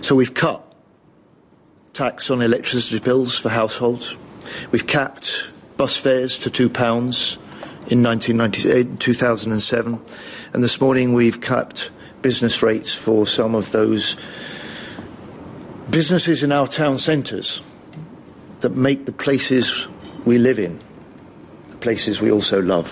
So we've cut tax on electricity bills for households. We've capped bus fares to £2 in 2007. And this morning we've capped business rates for some of those businesses in our town centres that make the places we live in, the places we also love.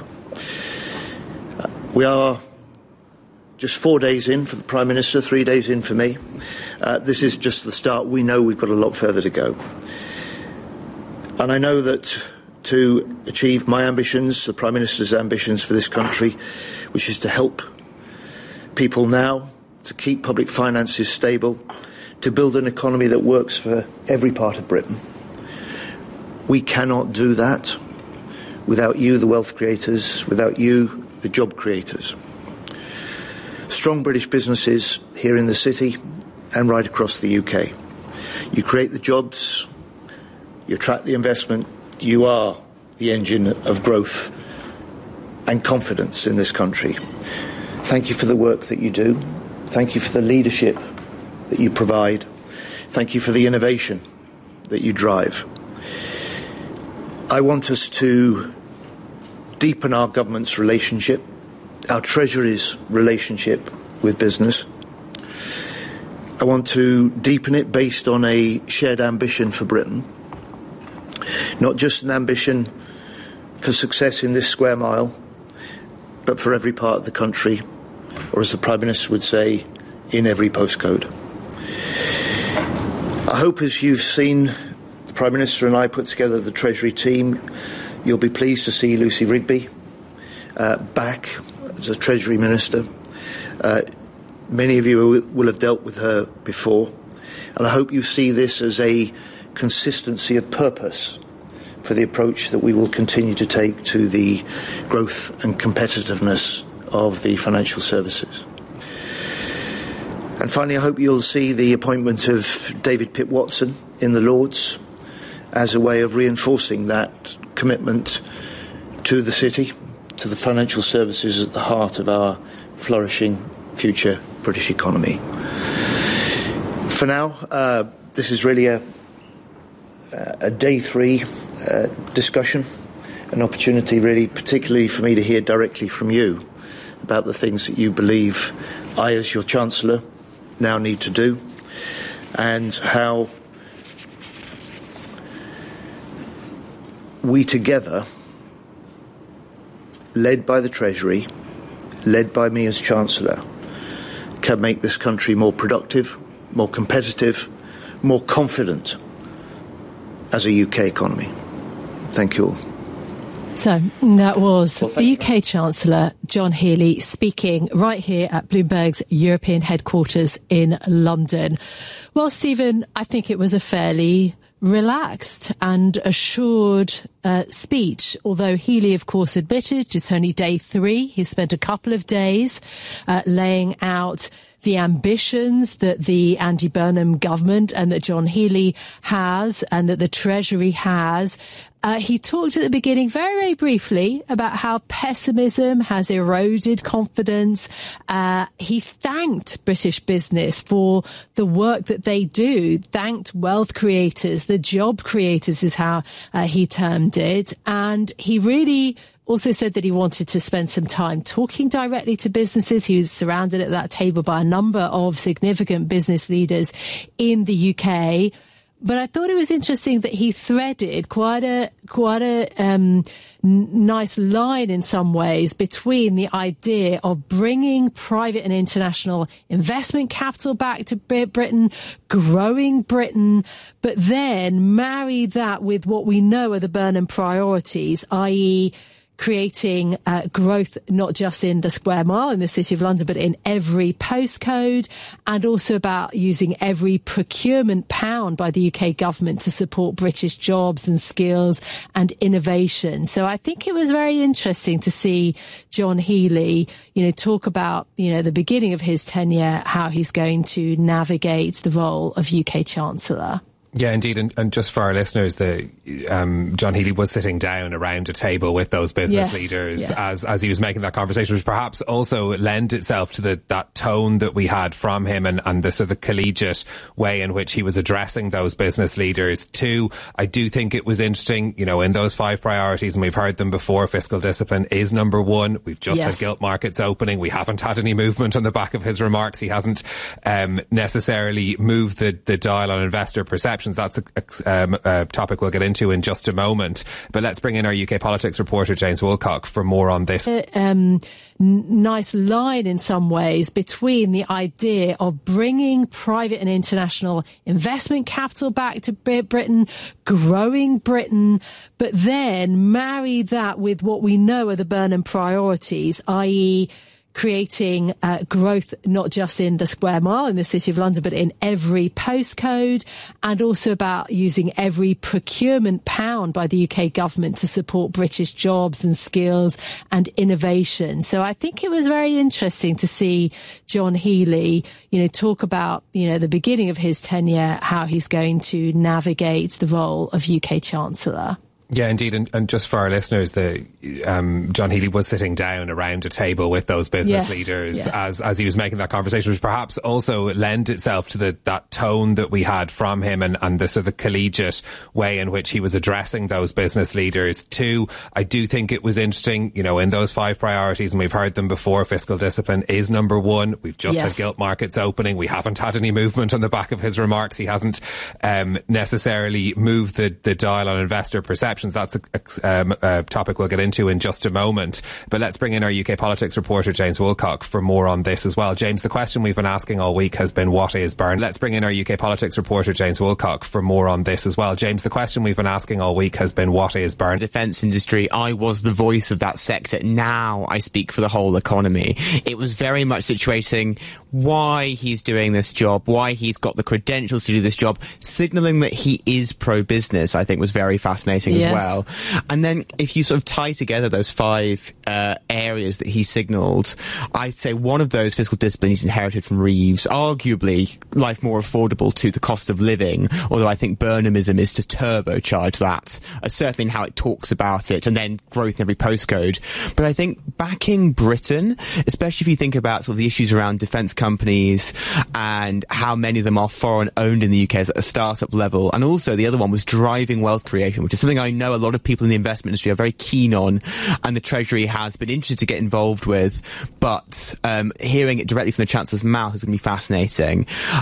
We are just 4 days in for the Prime Minister, 3 days in for me. This is just the start. We know we've got a lot further to go. And I know that to achieve my ambitions, the Prime Minister's ambitions for this country, which is to help people now, to keep public finances stable, to build an economy that works for every part of Britain. We cannot do that without you, the wealth creators, without you, the job creators. Strong British businesses here in the city and right across the UK. You create the jobs, you attract the investment, you are the engine of growth and confidence in this country. Thank you for the work that you do. Thank you for the leadership that you provide. Thank you for the innovation that you drive. I want us to deepen our government's relationship, our Treasury's relationship with business. I want to deepen it based on a shared ambition for Britain, not just an ambition for success in this square mile, but for every part of the country, or as the Prime Minister would say, in every postcode. I hope as you've seen the Prime Minister and I put together the Treasury team, you'll be pleased to see Lucy Rigby back as a Treasury Minister. Many of you will have dealt with her before, and I hope you see this as a consistency of purpose for the approach that we will continue to take to the growth and competitiveness of the financial services. And finally, I hope you'll see the appointment of David Pitt-Watson in the Lords as a way of reinforcing that commitment to the city, to the financial services at the heart of our flourishing future British economy. For now, this is really a day three discussion, an opportunity really particularly for me to hear directly from you about the things that you believe I, as your Chancellor, now need to do, and how we together, led by the Treasury, led by me as Chancellor, can make this country more productive, more competitive, more confident as a UK economy. Thank you all. So that was the UK Chancellor, John Healey, speaking right here at Bloomberg's European headquarters in London. Well, Stephen, I think it was a fairly relaxed and assured speech, although Healey, of course, admitted it's only day three. He spent a couple of days laying out the ambitions that the Andy Burnham government and that John Healey has and that the Treasury has. He talked at the beginning very, very briefly about how pessimism has eroded confidence. He thanked British business for the work that they do, thanked wealth creators, the job creators is how he termed it. And he really also said that he wanted to spend some time talking directly to businesses. He was surrounded at that table by a number of significant business leaders in the UK. But I thought it was interesting that he threaded quite a nice line in some ways between the idea of bringing private and international investment capital back to Britain, growing Britain, but then marry that with what we know are the Burnham priorities, i.e., creating growth not just in the square mile in the City of London, but in every postcode, and also about using every procurement pound by the UK government to support British jobs and skills and innovation. So I think it was very interesting to see John Healey, talk about, the beginning of his tenure, how he's going to navigate the role of UK Chancellor. Yeah, indeed. And just for our listeners, John Healey was sitting down around a table with those business leaders as he was making that conversation, which perhaps also lent itself to that tone that we had from him and the sort of collegiate way in which he was addressing those business leaders too. I do think it was interesting, in those 5 priorities, and we've heard them before, fiscal discipline is number 1. We've just had gilt markets opening. We haven't had any movement on the back of his remarks. He hasn't necessarily moved the dial on investor perception. That's a topic we'll get into in just a moment. But let's bring in our UK politics reporter, James Woolcock, for more on this. Nice line in some ways between the idea of bringing private and international investment capital back to Britain, growing Britain, but then marry that with what we know are the Burnham priorities, i.e., creating growth not just in the square mile in the City of London, but in every postcode, and also about using every procurement pound by the UK government to support British jobs and skills and innovation. So I think it was very interesting to see John Healey, talk about, the beginning of his tenure, how he's going to navigate the role of UK Chancellor. Yeah, indeed. And just for our listeners, John Healey was sitting down around a table with those business leaders as he was making that conversation, which perhaps also lent itself to that tone that we had from him and the sort of collegiate way in which he was addressing those business leaders too. I do think it was interesting, in those 5 priorities, and we've heard them before, fiscal discipline is number 1. We've just had gilt markets opening. We haven't had any movement on the back of his remarks. He hasn't necessarily moved the dial on investor perception. That's a topic we'll get into in just a moment. But let's bring in our UK politics reporter, James Woolcock, for more on this as well. James, the question we've been asking all week has been, what is Burnham? Let's bring in our UK politics reporter, James Woolcock, for more on this as well. James, the question we've been asking all week has been, what is Burnham? Defence industry, I was the voice of that sector. Now I speak for the whole economy. It was very much situating why he's doing this job, why he's got the credentials to do this job, signalling that he is pro-business, I think was very fascinating as well. And then if you sort of tie together those 5 areas that he signalled, I'd say one of those, fiscal discipline, he's inherited from Reeves, arguably life more affordable to the cost of living, although I think Burnhamism is to turbocharge that, certainly in how it talks about it, and then growth in every postcode. But I think backing Britain, especially if you think about sort of the issues around defence companies and how many of them are foreign owned in the UK at a startup level, and also the other one was driving wealth creation, which is something I know a lot of people in the investment industry are very keen on, and the Treasury has been interested to get involved with, but hearing it directly from the Chancellor's mouth is going to be fascinating.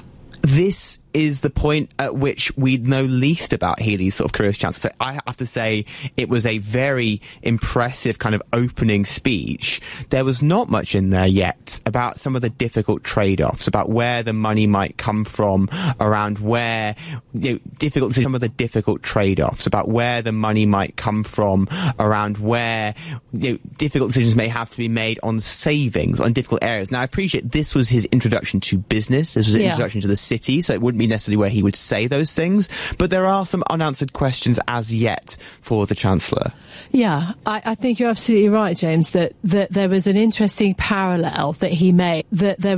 This is the point at which we know least about Healey's sort of career as Chancellor. So I have to say it was a very impressive kind of opening speech. There was not much in there yet about some of the difficult trade-offs, about where the money might come from, around where, some of the difficult trade-offs, about where the money might come from, around where, difficult decisions may have to be made on savings, on difficult areas. Now, I appreciate this was his introduction to business. This was an introduction to the city, so it wouldn't be necessarily where he would say those things, but there are some unanswered questions as yet for the Chancellor. Yeah, I think you're absolutely right, James, that there was an interesting parallel that he made,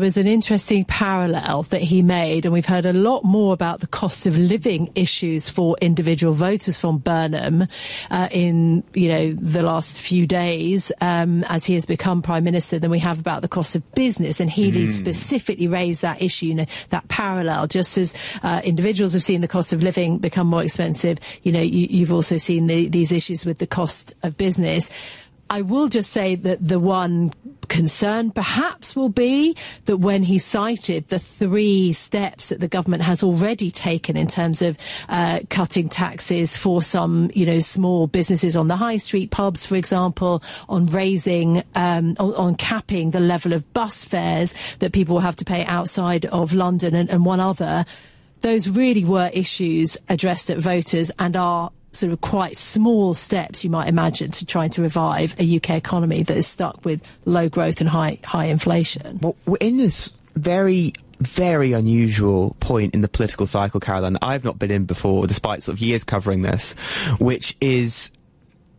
and we've heard a lot more about the cost of living issues for individual voters from Burnham in, the last few days as he has become Prime Minister than we have about the cost of business, and Healey specifically raised that issue, that parallel, just as individuals have seen the cost of living become more expensive, you've also seen these issues with the cost of business. I will just say that the one concern perhaps will be that when he cited the 3 steps that the government has already taken in terms of cutting taxes for some, small businesses on the high street, pubs, for example, on raising, on capping the level of bus fares that people will have to pay outside of London and one other, those really were issues addressed at voters and are sort of quite small steps, you might imagine, to trying to revive a UK economy that is stuck with low growth and high inflation. Well, we're in this very unusual point in the political cycle, Caroline, I've not been in before, despite sort of years covering this, which is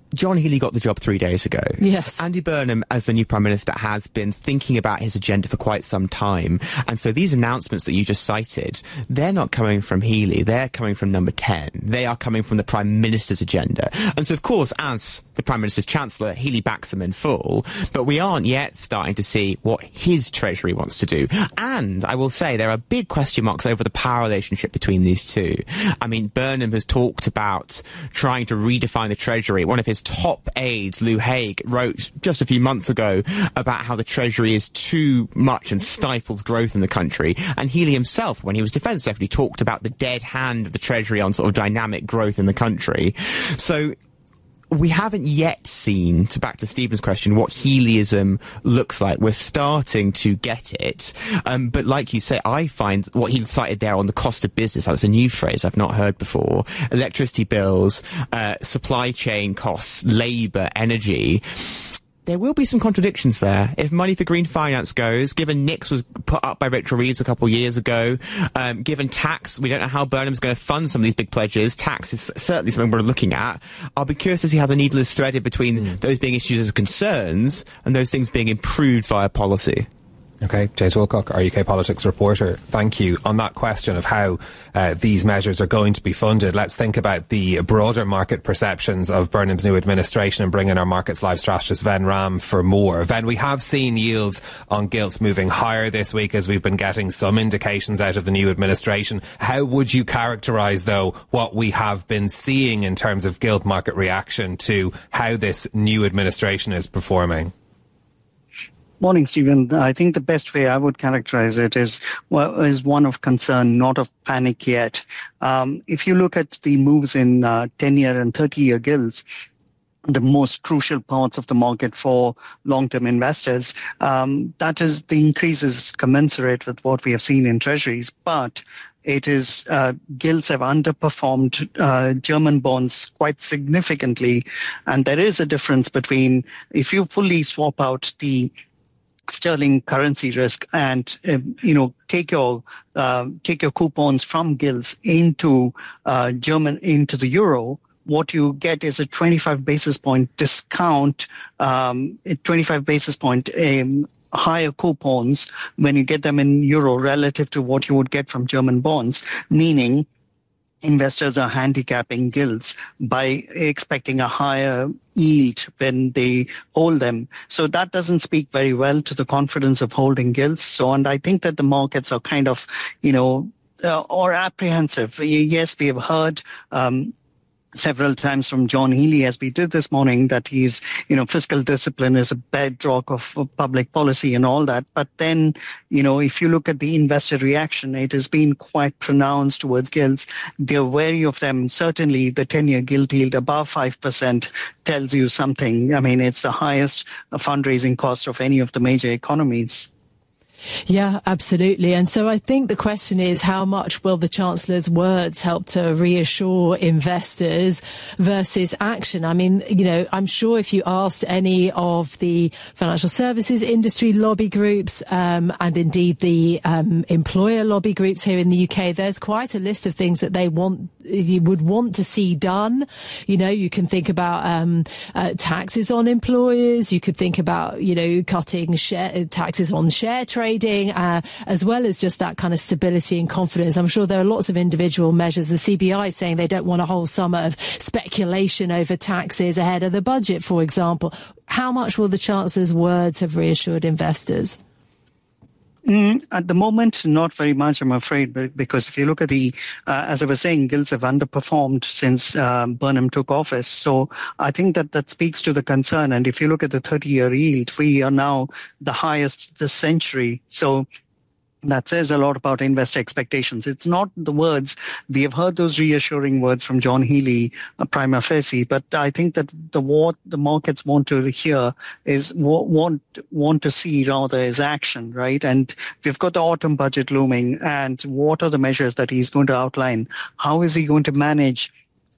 John Healey got the job 3 days ago. Yes. Andy Burnham, as the new Prime Minister, has been thinking about his agenda for quite some time. And so these announcements that you just cited, they're not coming from Healey. They're coming from Number 10. They are coming from the Prime Minister's agenda. And so, of course, as the Prime Minister's Chancellor, Healey backs them in full. But we aren't yet starting to see what his Treasury wants to do. And I will say there are big question marks over the power relationship between these two. I mean, Burnham has talked about trying to redefine the Treasury. One of his top aides, Lou Haig, wrote just a few months ago about how the Treasury is too much and stifles growth in the country. And Healey himself, when he was Defence Secretary, talked about the dead hand of the Treasury on sort of dynamic growth in the country. So we haven't yet seen, to back to Stephen's question, what Healeyism looks like. We're starting to get it. But like you say, I find what he cited there on the cost of business, that's a new phrase I've not heard before, electricity bills, supply chain costs, labour, energy. There will be some contradictions there. If money for green finance goes, given Nix was put up by Rachel Reeves a couple of years ago, given tax, we don't know how Burnham's going to fund some of these big pledges. Tax is certainly something we're looking at. I'll be curious to see how the needle is threaded between those being issued as concerns and those things being improved via policy. Okay, James Wilcock, our UK politics reporter, thank you. On that question of how these measures are going to be funded, let's think about the broader market perceptions of Burnham's new administration and bring in our Markets Live strategist Ven Ram for more. Ven, we have seen yields on gilts moving higher this week as we've been getting some indications out of the new administration. How would you characterise, though, what we have been seeing in terms of gilt market reaction to how this new administration is performing? Morning, Stephen. I think the best way I would characterize it is one of concern, not of panic yet. If you look at the moves in 10-year and 30-year gilts, the most crucial parts of the market for long-term investors, that is, the increase is commensurate with what we have seen in treasuries, but it is gilts have underperformed German bonds quite significantly, and there is a difference between if you fully swap out the sterling currency risk and take your coupons from gilts into the euro. What you get is a 25 basis point discount, 25 basis point higher coupons when you get them in euro relative to what you would get from German bonds, meaning investors are handicapping gilts by expecting a higher yield when they hold them. So that doesn't speak very well to the confidence of holding gilts. So, and I think that the markets are kind of, or apprehensive. Yes, we have heard several times from John Healey, as we did this morning, that he's, fiscal discipline is a bedrock of public policy and all that. But then, if you look at the investor reaction, it has been quite pronounced towards gilts. They're wary of them. Certainly, the 10-year gilt yield above 5% tells you something. I mean, it's the highest fundraising cost of any of the major economies. Yeah, absolutely. And so I think the question is, how much will the Chancellor's words help to reassure investors versus action? I mean, I'm sure if you asked any of the financial services industry lobby groups, and indeed the employer lobby groups here in the UK, there's quite a list of things that you would want to see done. You can think about taxes on employers. You could think about, cutting taxes on share trading, as well as just that kind of stability and confidence. I'm sure there are lots of individual measures. The CBI saying they don't want a whole summer of speculation over taxes ahead of the budget, for example. How much will the Chancellor's words have reassured investors? At the moment, not very much, I'm afraid, because if you look at as I was saying, gilts have underperformed since Burnham took office. So I think that speaks to the concern. And if you look at the 30-year yield, we are now the highest this century. So that says a lot about investor expectations. It's not the words. We have heard those reassuring words from John Healey, prima facie, but I think that what the markets want to hear is want to see rather is action, right? And we've got the autumn budget looming, and what are the measures that he's going to outline? How is he going to manage?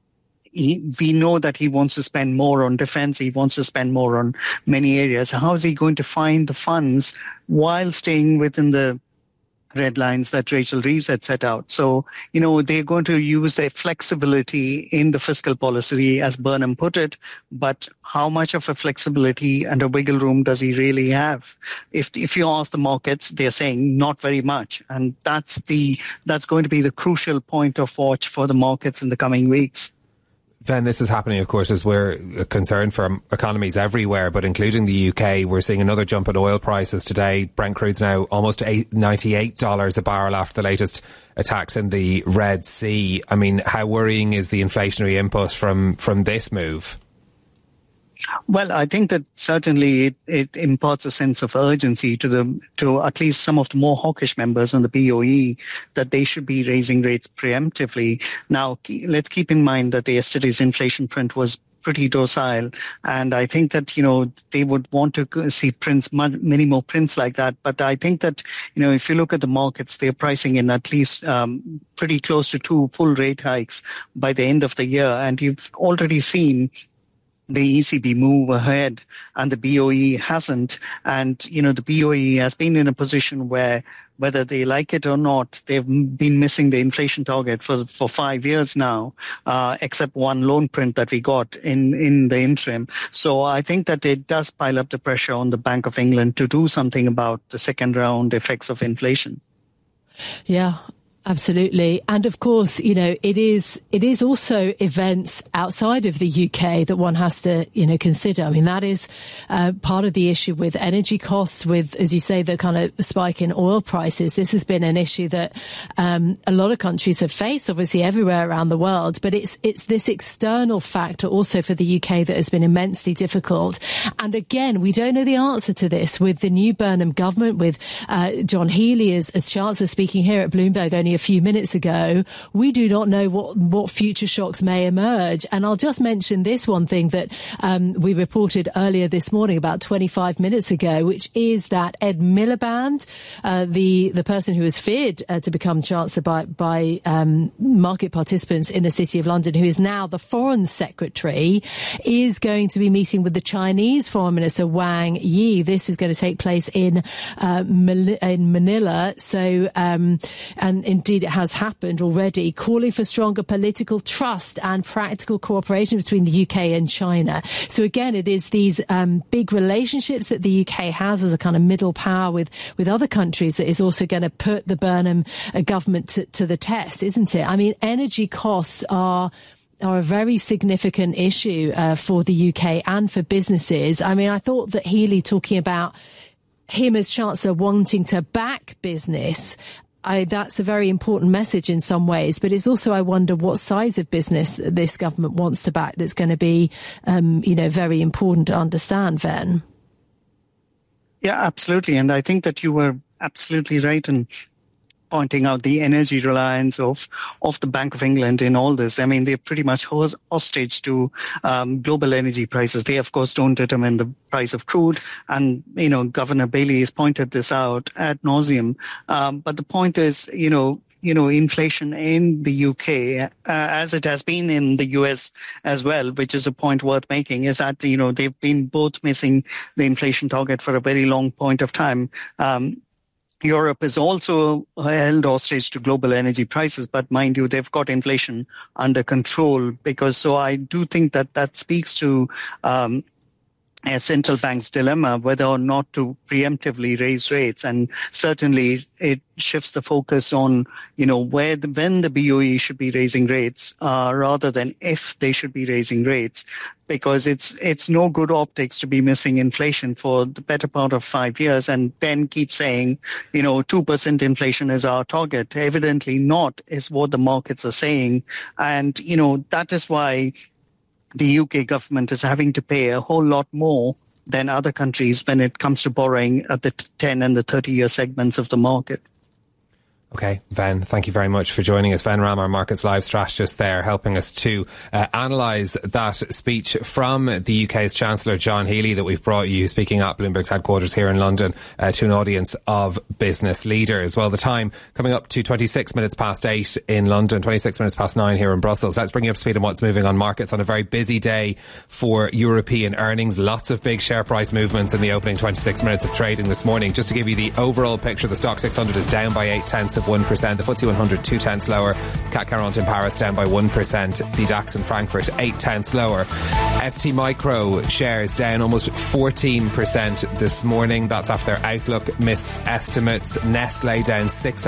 We know that he wants to spend more on defense. He wants to spend more on many areas. How is he going to find the funds while staying within the red lines that Rachel Reeves had set out. So, they're going to use their flexibility in the fiscal policy, as Burnham put it, but how much of a flexibility and a wiggle room does he really have? If you ask the markets, they're saying not very much. And that's going to be the crucial point of watch for the markets in the coming weeks. Then this is happening, of course, as we're concerned for economies everywhere, but including the UK. We're seeing another jump in oil prices today. Brent crude's now almost $98 a barrel after the latest attacks in the Red Sea. I mean, how worrying is the inflationary input from this move? Well, I think that certainly it imparts a sense of urgency to at least some of the more hawkish members on the BOE that they should be raising rates preemptively. Now, let's keep in mind that yesterday's inflation print was pretty docile, and I think that they would want to see many more prints like that. But I think that if you look at the markets, they're pricing in at least pretty close to 2 full rate hikes by the end of the year, and you've already seen the ECB move ahead and the BOE hasn't. And, the BOE has been in a position where, whether they like it or not, they've been missing the inflation target for 5 years now, except one loan print that we got in the interim. So I think that it does pile up the pressure on the Bank of England to do something about the second round effects of inflation. Yeah. Absolutely. And of course, it is also events outside of the UK that one has to, consider. I mean, that is part of the issue with energy costs, with, as you say, the kind of spike in oil prices. This has been an issue that a lot of countries have faced, obviously everywhere around the world. But it's this external factor also for the UK that has been immensely difficult. And again, we don't know the answer to this with the new Burnham government, with John Healey as Chancellor speaking here at Bloomberg only a few minutes ago. We do not know what future shocks may emerge. And I'll just mention this one thing that we reported earlier this morning, about 25 minutes ago, which is that Ed Miliband, the person who was feared to become Chancellor by market participants in the City of London, who is now the Foreign Secretary, is going to be meeting with the Chinese Foreign Minister Wang Yi. This is going to take place in Manila. So, and indeed it has happened already, calling for stronger political trust and practical cooperation between the UK and China. So again, it is these big relationships that the UK has as a kind of middle power with other countries that is also going to put the Burnham government to the test, isn't it? I mean, energy costs are a very significant issue for the UK and for businesses. I mean, I thought that Healey, talking about him as Chancellor wanting to back business, that's a very important message in some ways, but it's also, I wonder what size of business this government wants to back that's going to be, very important to understand, Ven. Yeah, absolutely. And I think that you were absolutely right in pointing out the energy reliance of the Bank of England in all this. I mean, they're pretty much hostage to global energy prices. They, of course, don't determine the price of crude. And, Governor Bailey has pointed this out ad nauseum. But the point is, inflation in the UK, as it has been in the US as well, which is a point worth making, is that, they've been both missing the inflation target for a very long point of time. Europe is also held hostage to global energy prices, but mind you, they've got inflation under control so I do think that speaks to a central bank's dilemma whether or not to preemptively raise rates. And certainly it shifts the focus on, when the BOE should be raising rates rather than if they should be raising rates, because it's no good optics to be missing inflation for the better part of 5 years and then keep saying, 2% inflation is our target. Evidently not is what the markets are saying. And, that is why the UK government is having to pay a whole lot more than other countries when it comes to borrowing at the 10 and the 30-year segments of the market. Okay, Ven, thank you very much for joining us. Ven Ram, our Markets Live strategist there, helping us to analyse that speech from the UK's Chancellor, John Healey, that we've brought you, speaking at Bloomberg's headquarters here in London, to an audience of business leaders. Well, the time coming up to 26 minutes past 8 in London, 26 minutes past 9 here in Brussels. Let's bring you up to speed on what's moving on markets on a very busy day for European earnings. Lots of big share price movements in the opening 26 minutes of trading this morning. Just to give you the overall picture, the Stock 600 is down by 0.8%. The FTSE 100 0.2 lower. CAC 40 in Paris down by 1%. The DAX in Frankfurt 0.8 lower. ST Micro shares down almost 14% this morning. That's after their outlook missed estimates. Nestle down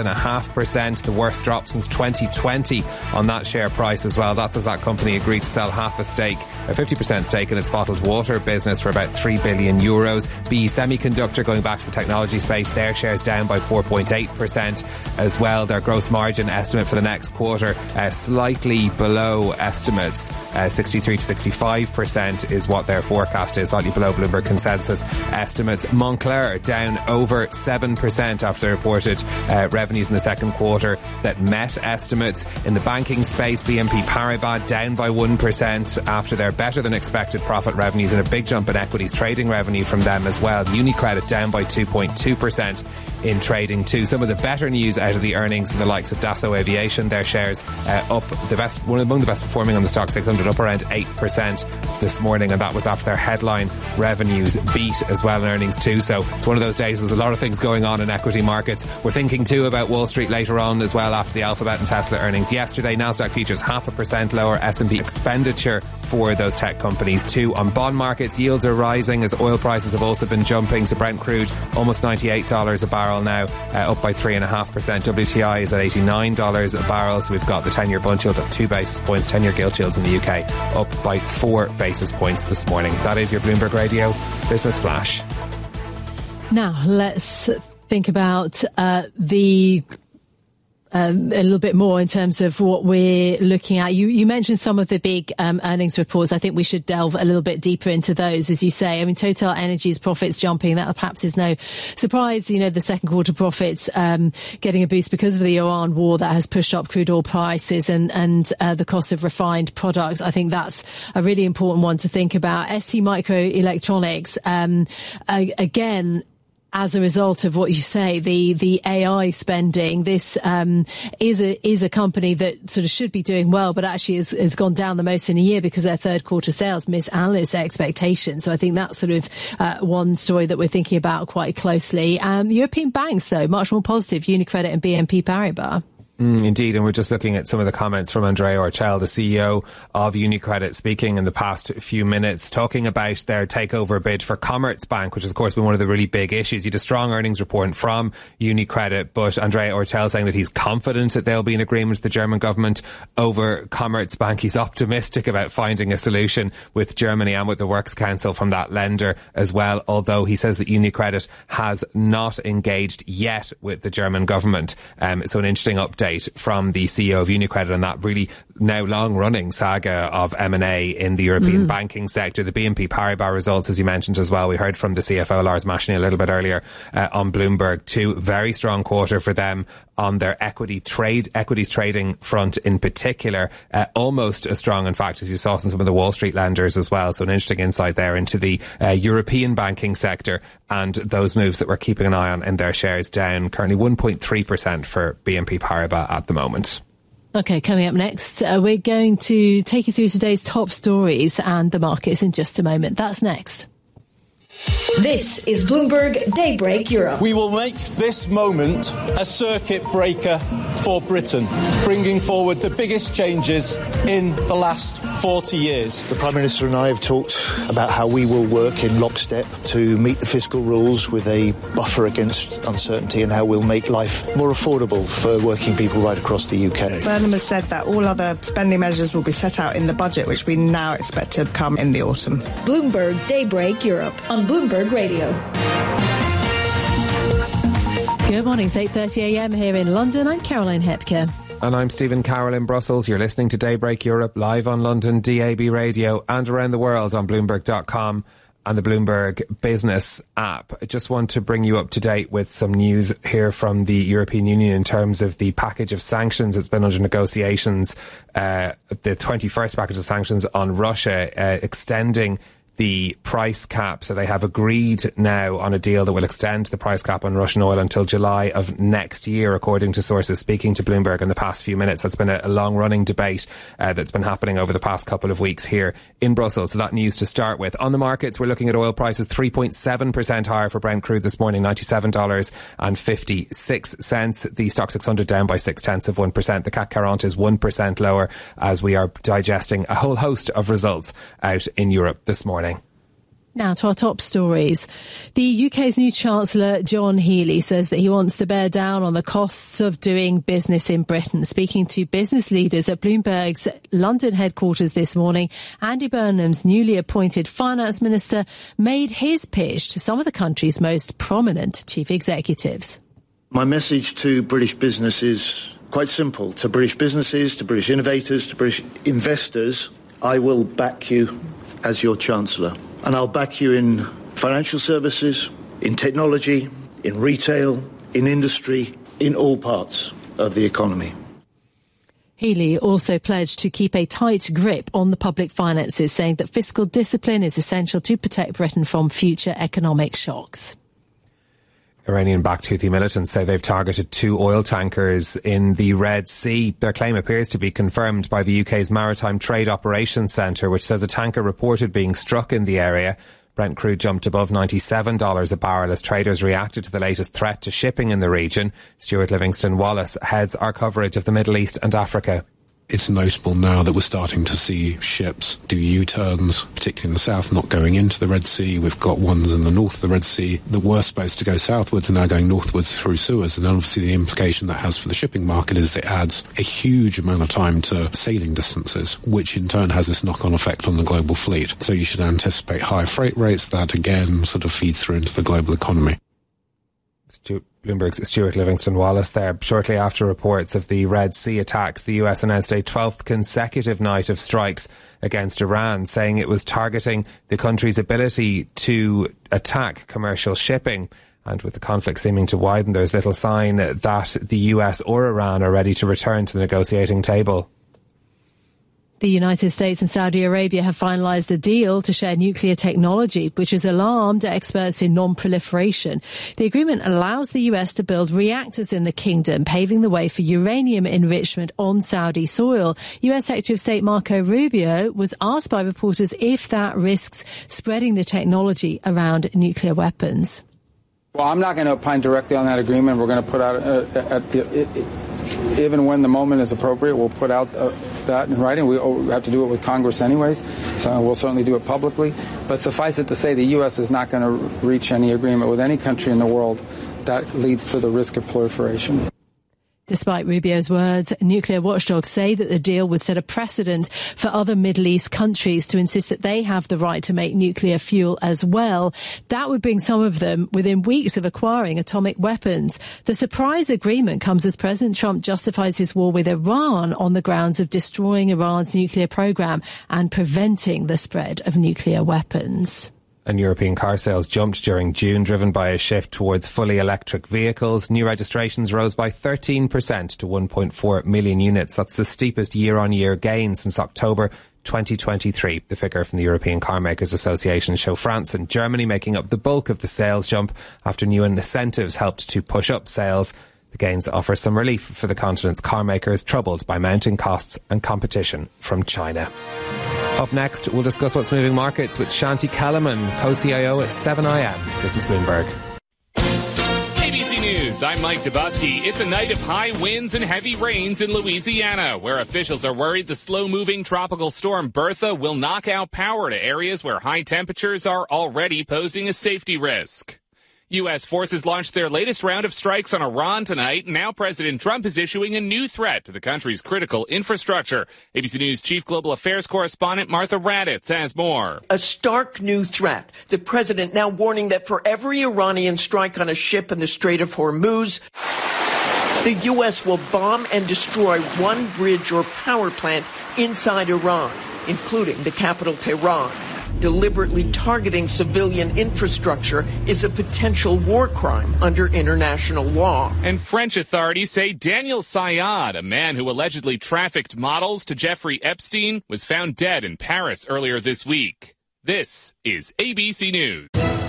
6.5%, the worst drop since 2020 on that share price as well. That's as that company agreed to sell half a 50% stake in its bottled water business for about €3 billion. BE Semiconductor, going back to the technology space, their shares down by 4.8% as well. Their gross margin estimate for the next quarter slightly below estimates. 63 to 65% is what their forecast is, slightly below Bloomberg consensus estimates. Moncler down over 7% after they reported revenues in the second quarter that met estimates. In the banking space, BNP Paribas down by 1% after their better than expected profit revenues, and a big jump in equities trading revenue from them as well. UniCredit down by 2.2% in trading too. Some of the better news out of the earnings from the likes of Dassault Aviation, their shares up among the best performing on the Stock 600, up around 8% this morning, and that was after their headline revenues beat as well in earnings too. So it's one of those days, there's a lot of things going on in equity markets. We're thinking too about Wall Street later on as well after the Alphabet and Tesla earnings yesterday. Nasdaq futures 0.5% lower. S&P expenditure for those tech companies too. On bond markets, yields are rising as oil prices have also been jumping. So Brent crude almost $98 a barrel now, up by 3.5%. WTI is at $89 a barrel. So we've got the 10-year bond yield up 2 basis points. 10-year gilt yields in the UK up by 4 basis points this morning. That is your Bloomberg Radio Business Flash. Now let's think about a little bit more in terms of what we're looking at. You mentioned some of the big earnings reports. I think we should delve a little bit deeper into those, as you say. I mean, Total Energy's profits jumping, that perhaps is no surprise. You know, the second quarter profits getting a boost because of the Iran war that has pushed up crude oil prices and the cost of refined products. I think that's a really important one to think about. ST Microelectronics, again, as a result of what you say, the AI spending, this is a company that sort of should be doing well, but actually has gone down the most in a year because their third quarter sales missed analysts' expectations. So I think that's sort of one story that we're thinking about quite closely. European banks, though, much more positive. UniCredit and BNP Paribas. Indeed, and we're just looking at some of the comments from Andrea Orcel, the CEO of UniCredit, speaking in the past few minutes, talking about their takeover bid for Commerzbank, which has, of course, been one of the really big issues. You had a strong earnings report from UniCredit, but Andrea Orcel saying that he's confident that there'll be an agreement with the German government over Commerzbank. He's optimistic about finding a solution with Germany and with the Works Council from that lender as well, although he says that UniCredit has not engaged yet with the German government. So an interesting update from the CEO of UniCredit on that really now long-running saga of M&A in the European banking sector. The BNP Paribas results, as you mentioned as well, we heard from the CFO, Lars Machenil, a little bit earlier on Bloomberg too. Very strong quarter for them on their equities trading front in particular. Almost as strong, in fact, as you saw from some of the Wall Street lenders as well. So an interesting insight there into the European banking sector and those moves that we're keeping an eye on in their shares, down currently 1.3% for BNP Paribas at the moment. Okay, coming up next, we're going to take you through today's top stories and the markets in just a moment. That's next. This is Bloomberg Daybreak Europe. We will make this moment a circuit breaker for Britain, bringing forward the biggest changes in the last 40 years. The Prime Minister and I have talked about how we will work in lockstep to meet the fiscal rules with a buffer against uncertainty, and how we'll make life more affordable for working people right across the UK. Burnham has said that all other spending measures will be set out in the budget, which we now expect to come in the autumn. Bloomberg Daybreak Europe on Bloomberg Radio. Good morning, it's 8:30am here in London. I'm Caroline Hepker. And I'm Stephen Carroll in Brussels. You're listening to Daybreak Europe live on London DAB Radio and around the world on Bloomberg.com and the Bloomberg Business app. I just want to bring you up to date with some news here from the European Union in terms of the package of sanctions that's been under negotiations, the 21st package of sanctions on Russia, extending the price cap. So they have agreed now on a deal that will extend the price cap on Russian oil until July of next year, according to sources speaking to Bloomberg in the past few minutes. That's been a long-running debate that's been happening over the past couple of weeks here in Brussels. So that news to start with. On the markets, we're looking at oil prices 3.7% higher for Brent crude this morning, $97.56. The Stock 600 down by 0.6%. The CAC 40 is 1% lower as we are digesting a whole host of results out in Europe this morning. Now to our top stories. The UK's new Chancellor, John Healey, says that he wants to bear down on the costs of doing business in Britain. Speaking to business leaders at Bloomberg's London headquarters this morning, Andy Burnham's newly appointed finance minister made his pitch to some of the country's most prominent chief executives. My message to British business is quite simple. To British businesses, to British innovators, to British investors, I will back you as your Chancellor. And I'll back you in financial services, in technology, in retail, in industry, in all parts of the economy. Healey also pledged to keep a tight grip on the public finances, saying that fiscal discipline is essential to protect Britain from future economic shocks. Iranian-backed Houthi militants say they've targeted 2 oil tankers in the Red Sea. Their claim appears to be confirmed by the UK's Maritime Trade Operations Centre, which says a tanker reported being struck in the area. Brent crude jumped above $97 a barrel as traders reacted to the latest threat to shipping in the region. Stuart Livingston-Wallace heads our coverage of the Middle East and Africa. It's notable now that we're starting to see ships do U-turns, particularly in the south, not going into the Red Sea. We've got ones in the north of the Red Sea that were supposed to go southwards and now going northwards through Suez. And obviously the implication that has for the shipping market is it adds a huge amount of time to sailing distances, which in turn has this knock-on effect on the global fleet. So you should anticipate higher freight rates. That again sort of feeds through into the global economy. Bloomberg's Stuart Livingston-Wallace there. Shortly after reports of the Red Sea attacks, the US announced a 12th consecutive night of strikes against Iran, saying it was targeting the country's ability to attack commercial shipping. And with the conflict seeming to widen, there's little sign that the US or Iran are ready to return to the negotiating table. The United States and Saudi Arabia have finalised a deal to share nuclear technology, which has alarmed experts in non-proliferation. The agreement allows the US to build reactors in the kingdom, paving the way for uranium enrichment on Saudi soil. US Secretary of State Marco Rubio was asked by reporters if that risks spreading the technology around nuclear weapons. Well, I'm not going to opine directly on that agreement. We're going to put out, even when the moment is appropriate, we'll put out that in writing. We have to do it with Congress anyways, so we'll certainly do it publicly. But suffice it to say, the U.S. is not going to reach any agreement with any country in the world that leads to the risk of proliferation. Despite Rubio's words, nuclear watchdogs say that the deal would set a precedent for other Middle East countries to insist that they have the right to make nuclear fuel as well. That would bring some of them within weeks of acquiring atomic weapons. The surprise agreement comes as President Trump justifies his war with Iran on the grounds of destroying Iran's nuclear program and preventing the spread of nuclear weapons. And European car sales jumped during June, driven by a shift towards fully electric vehicles. New registrations rose by 13% to 1.4 million units. That's the steepest year-on-year gain since October 2023. The figure from the European Car Makers Association show France and Germany making up the bulk of the sales jump after new incentives helped to push up sales. The gains offer some relief for the continent's car makers, troubled by mounting costs and competition from China. Up next, we'll discuss what's moving markets with Shanti Kellerman, co-CIO at 7IM. This is Bloomberg. ABC News, I'm Mike Dubusky. It's a night of high winds and heavy rains in Louisiana, where officials are worried the slow-moving tropical storm Bertha will knock out power to areas where high temperatures are already posing a safety risk. U.S. forces launched their latest round of strikes on Iran tonight. Now President Trump is issuing a new threat to the country's critical infrastructure. ABC News Chief Global Affairs Correspondent Martha Raddatz has more. A stark new threat. The president now warning that for every Iranian strike on a ship in the Strait of Hormuz, the U.S. will bomb and destroy one bridge or power plant inside Iran, including the capital Tehran. Deliberately targeting civilian infrastructure is a potential war crime under international law. And French authorities say Daniel Sayad, a man who allegedly trafficked models to Jeffrey Epstein, was found dead in Paris earlier this week. This is ABC News.